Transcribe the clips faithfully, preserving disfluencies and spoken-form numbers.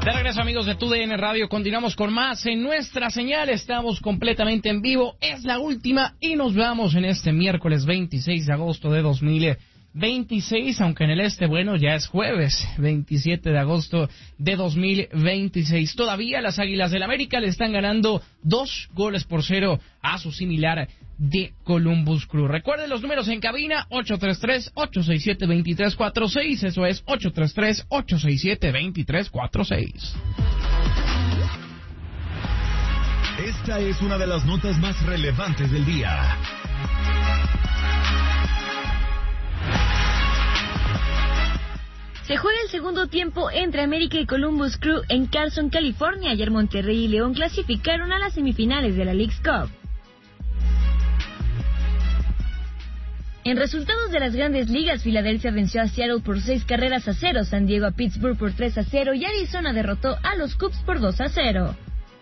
De regreso, amigos de T U D N Radio, continuamos con más en nuestra señal. Estamos completamente en vivo, es la última y nos vamos en este miércoles veintiséis de agosto de dos mil veintiséis, aunque en el este, bueno, ya es jueves veintisiete de agosto de dos mil veintiséis. Todavía las Águilas del América le están ganando dos goles por cero a su similar de Columbus Crew. Recuerden los números en cabina: ocho tres tres, ocho seis siete, dos tres cuatro seis, eso es ocho tres tres, ocho seis siete, dos tres cuatro seis. Esta es una de las notas más relevantes del día. Se juega el segundo tiempo entre América y Columbus Crew en Carson, California. Ayer Monterrey y León clasificaron a las semifinales de la Leagues Cup. En resultados de las grandes ligas, Filadelfia venció a Seattle por seis carreras a cero, San Diego a Pittsburgh por tres a cero y Arizona derrotó a los Cubs por dos a cero.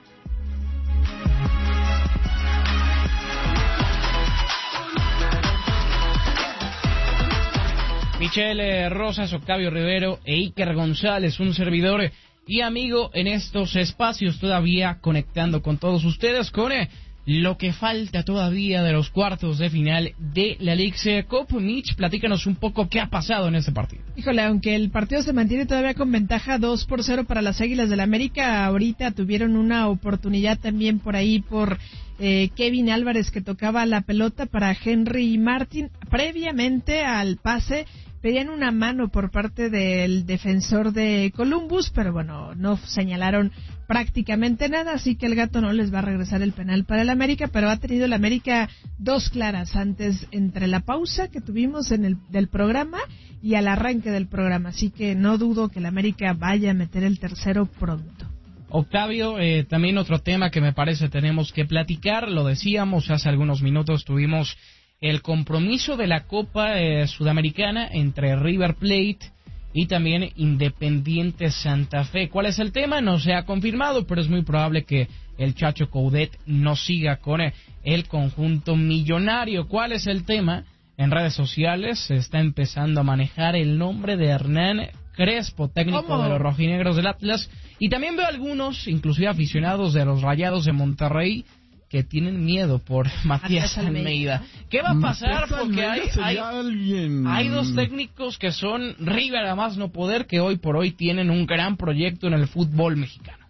Michelle Rosas, Octavio Rivero e Iker González, un servidor y amigo en estos espacios, todavía conectando con todos ustedes con eh, lo que falta todavía de los cuartos de final de la Leagues Cup. Mitch, platícanos un poco qué ha pasado en este partido. Híjole, aunque el partido se mantiene todavía con ventaja dos por cero para las Águilas del América, ahorita tuvieron una oportunidad también por ahí por eh, Kevin Álvarez, que tocaba la pelota para Henry Martin previamente al pase. Pedían una mano por parte del defensor de Columbus, pero bueno, no señalaron prácticamente nada, así que el gato no les va a regresar el penal para el América, pero ha tenido el América dos claras antes, entre la pausa que tuvimos en el del programa y al arranque del programa, así que no dudo que el América vaya a meter el tercero pronto. Octavio, eh, también otro tema que me parece tenemos que platicar, lo decíamos hace algunos minutos, tuvimos el compromiso de la Copa eh, Sudamericana entre River Plate y también Independiente Santa Fe. ¿Cuál es el tema? No se ha confirmado, pero es muy probable que el Chacho Coudet no siga con eh, el conjunto millonario. ¿Cuál es el tema? En redes sociales se está empezando a manejar el nombre de Hernán Crespo, técnico ¿Cómo? de los rojinegros del Atlas, y también veo algunos, inclusive aficionados de los Rayados de Monterrey, que tienen miedo por Matías Almeida. ¿Qué va a pasar? Porque hay, hay, hay dos técnicos que son River a más no poder, que hoy por hoy tienen un gran proyecto en el fútbol mexicano.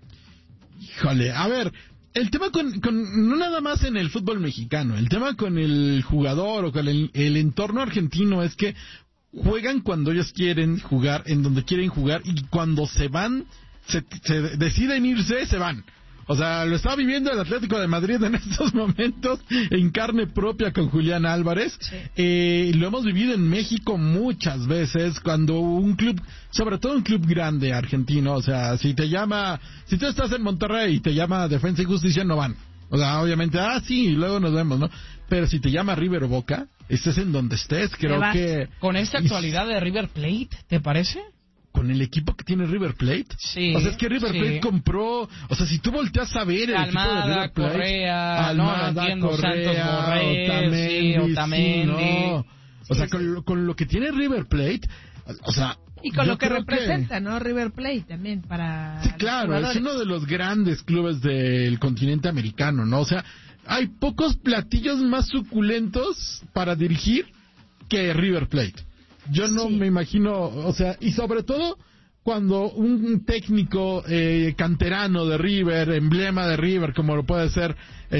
Híjole, a ver, el tema con, con no nada más en el fútbol mexicano, el tema con el jugador o con el, el entorno argentino es que juegan cuando ellos quieren jugar, en donde quieren jugar, y cuando se van, se, se deciden irse, se van. O sea, lo está viviendo el Atlético de Madrid en estos momentos en carne propia con Julián Álvarez. Sí. Eh, lo hemos vivido en México muchas veces cuando un club, sobre todo un club grande argentino, o sea, si te llama, si tú estás en Monterrey y te llama Defensa y Justicia, no van. O sea, obviamente, ah, sí, luego nos vemos, ¿no? Pero si te llama River o Boca, estés en donde estés, creo que... Con esta actualidad de River Plate, ¿te parece? Con el equipo que tiene River Plate. Sí. O sea, es que River sí. Plate compró, o sea, si tú volteas a ver el Almada, equipo de River Plate, Correa, Almada, no, entiendo, Correa, Santos Borré, Otamendi, sí, Otamendi. Sí, no. O sí, sea, sí. Con, con lo que tiene River Plate, o sea, y con yo lo que representa, que... ¿no? River Plate también para Sí, claro, es uno de los grandes clubes del continente americano, ¿no? O sea, hay pocos platillos más suculentos para dirigir que River Plate. Yo no sí. me imagino, o sea, y sobre todo cuando un técnico eh, canterano de River, emblema de River, como lo puede ser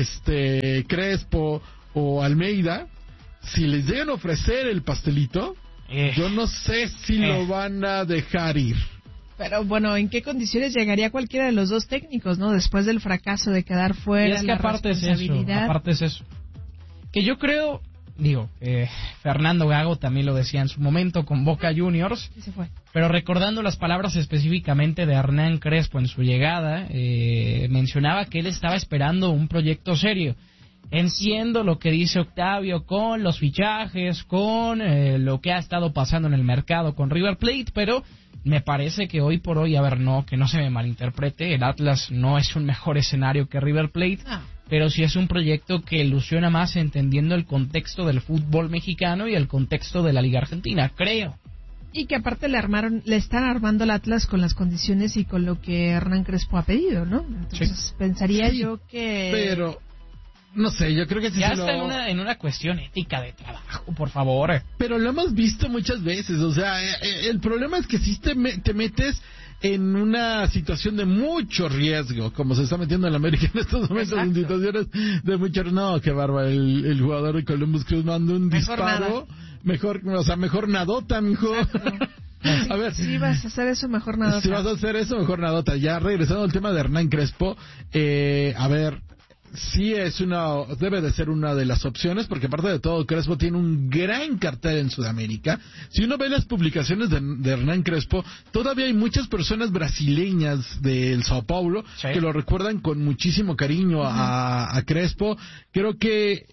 este Crespo o Almeida, si les llegan a ofrecer el pastelito, eh, yo no sé si eh. lo van a dejar ir. Pero bueno, ¿en qué condiciones llegaría cualquiera de los dos técnicos, no? Después del fracaso de quedar fuera, y es que la aparte responsabilidad. Es eso, aparte es eso. Que yo creo, digo, eh, Fernando Gago también lo decía en su momento con Boca Juniors, y se fue. Pero recordando las palabras específicamente de Hernán Crespo en su llegada, eh, mencionaba que él estaba esperando un proyecto serio. Entiendo lo que dice Octavio con los fichajes, con eh, lo que ha estado pasando en el mercado con River Plate, pero me parece que hoy por hoy, a ver, no, que no se me malinterprete, el Atlas no es un mejor escenario que River Plate, ah. pero sí es un proyecto que ilusiona más entendiendo el contexto del fútbol mexicano y el contexto de la Liga Argentina, creo. Y que aparte le armaron, le están armando el Atlas con las condiciones y con lo que Hernán Crespo ha pedido, ¿no? Entonces sí. pensaría sí, yo que... Pero... No sé, yo creo que sí ya se está lo... en una en una cuestión ética de trabajo, por favor. Pero lo hemos visto muchas veces, o sea, el problema es que si te, me, te metes en una situación de mucho riesgo, como se está metiendo en la América en estos momentos, Exacto. en situaciones de mucho no, qué bárbaro, el, el jugador de Columbus Crew mandó un mejor disparo, nada. mejor, o sea, mejor nadota, mijo. Sí, a ver, si vas a hacer eso, mejor nadota. Si vas a hacer eso, mejor nadota. Ya regresando al tema de Hernán Crespo, eh, a ver, sí es una, debe de ser una de las opciones, porque aparte de todo, Crespo tiene un gran cartel en Sudamérica. Si uno ve las publicaciones de, de Hernán Crespo, todavía hay muchas personas brasileñas del Sao Paulo sí. que lo recuerdan con muchísimo cariño uh-huh. a, a Crespo. Creo que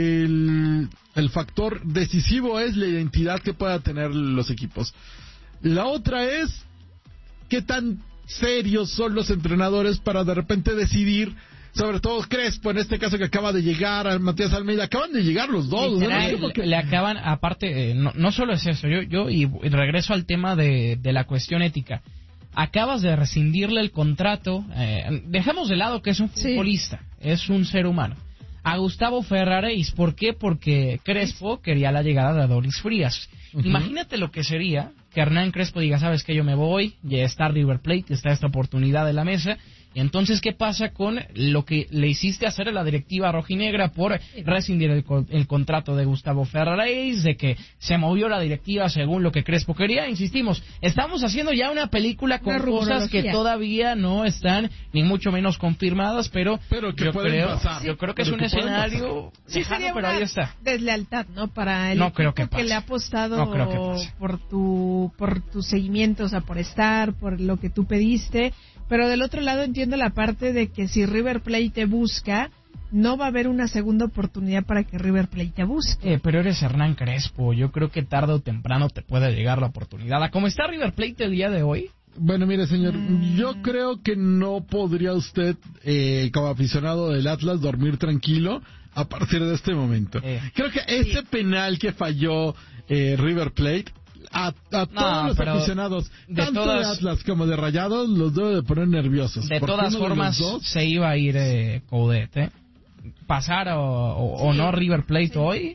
el, el factor decisivo es la identidad que pueda tener los equipos. La otra es qué tan serios son los entrenadores para de repente decidir, sobre todo Crespo, en este caso que acaba de llegar, a Matías Almeida, acaban de llegar los dos. Literal, ¿no? que... Le acaban, aparte, eh, no, no solo es eso, yo, yo y regreso al tema de, de la cuestión ética. Acabas de rescindirle el contrato, eh, dejamos de lado que es un futbolista, sí. es un ser humano. A Gustavo Ferraréis, ¿por qué? Porque Crespo quería la llegada de Adonis Frías. Uh-huh. Imagínate lo que sería que Hernán Crespo diga, sabes que yo me voy, ya está River Plate, está esta oportunidad de la mesa. Y entonces, ¿qué pasa con lo que le hiciste hacer a la directiva rojinegra por rescindir el, el contrato de Gustavo Ferraréis, de que se movió la directiva según lo que Crespo quería? Insistimos, estamos haciendo ya una película con una cosas que todavía no están ni mucho menos confirmadas, pero, pero que yo, creo, pasar. yo creo que pero es un escenario sí, lejano, sería pero una ahí está. Deslealtad, ¿no? Para el no equipo creo que, que le ha apostado no creo que por tu por tu seguimiento, o sea, por estar, por lo que tú pediste. Pero del otro lado entiendo la parte de que si River Plate te busca, no va a haber una segunda oportunidad para que River Plate te busque. Eh, pero eres Hernán Crespo, yo creo que tarde o temprano te puede llegar la oportunidad. ¿A cómo está River Plate el día de hoy? Bueno, mire, señor, mm. yo creo que no podría usted, eh, como aficionado del Atlas, dormir tranquilo a partir de este momento. Eh. Creo que ese sí. penal que falló eh, River Plate, A, a todos no, los aficionados, tanto todas, de Atlas como de Rayados, los debe de poner nerviosos. De todas formas, de dos... se iba a ir eh, Coudet, ¿eh? Pasar o, o, sí. o no River Plate sí. hoy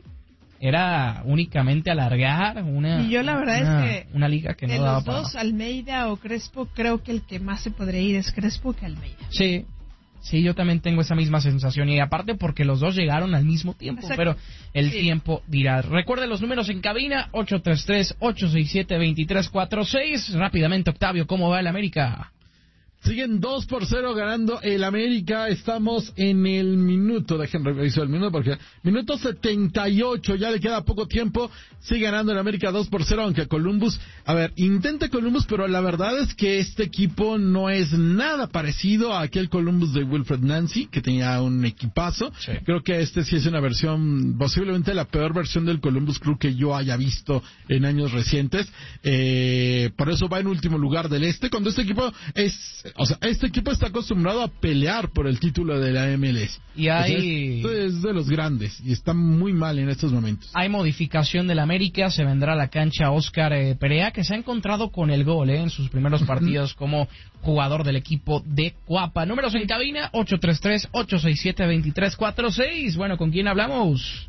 era únicamente alargar una, y yo la verdad una, es que una liga que de no daba los para dos, Almeida o Crespo, creo que el que más se podría ir es Crespo que Almeida. Sí. Sí, yo también tengo esa misma sensación, y aparte porque los dos llegaron al mismo tiempo. Exacto. Pero el sí. tiempo dirá. Recuerde los números en cabina, ocho tres tres, ocho seis siete, dos tres cuatro seis. Rápidamente, Octavio, ¿cómo va el América? Siguen dos por cero ganando el América. Estamos en el minuto, dejen revisar el minuto porque minuto setenta y ocho, ya le queda poco tiempo. Sigue ganando el América dos por cero, aunque Columbus, a ver, intenta Columbus, pero la verdad es que este equipo no es nada parecido a aquel Columbus de Wilfred Nancy, que tenía un equipazo. Sí. Creo que este sí es una versión, posiblemente la peor versión del Columbus Crew que yo haya visto en años recientes. Eh, por eso va en último lugar del este, cuando este equipo es... O sea, este equipo está acostumbrado a pelear por el título de la M L S. Y hay... O sea, es, es de los grandes y está muy mal en estos momentos. Hay modificación del América, se vendrá a la cancha Oscar eh, Perea, que se ha encontrado con el gol eh, en sus primeros partidos como jugador del equipo de Cuapa. Números en cabina, ocho tres tres, ocho seis siete, dos tres cuatro seis. Bueno, ¿con quién hablamos?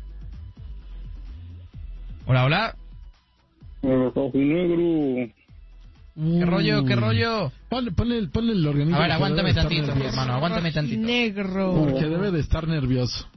Hola, hola. Hola, Negro. ¿Qué rollo, qué rollo? Ponle, ponle, ponle el organismo. A ver, aguántame tantito, mi hermano, aguántame tantito. Negro. Porque debe de estar nervioso.